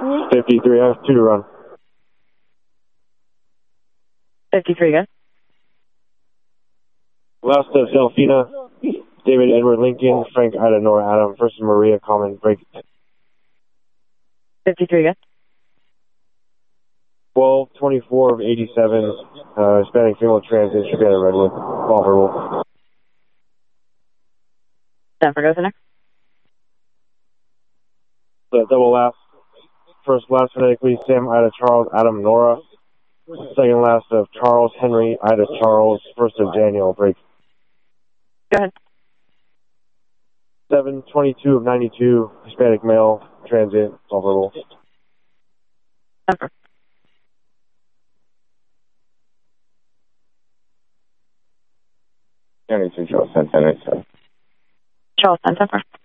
53, I have 2 to run. 53, good. Last of Delphina, David Edward Lincoln, Frank Ida Nora Adam, first of Maria Common, break. 53, good. 12-24 of 87, Hispanic female transit, Chicago Redwood, ball verbal. Denver goes in there. Double last. First last phonetically, Sam Ida Charles Adam Nora. Second last of Charles Henry Ida Charles, first of Daniel, break. Go ahead. 7-22 of 92, Hispanic male transit, ball verbal. Denver. County 2, Charles 10, 10, 8, 7. Charles 10, Denver.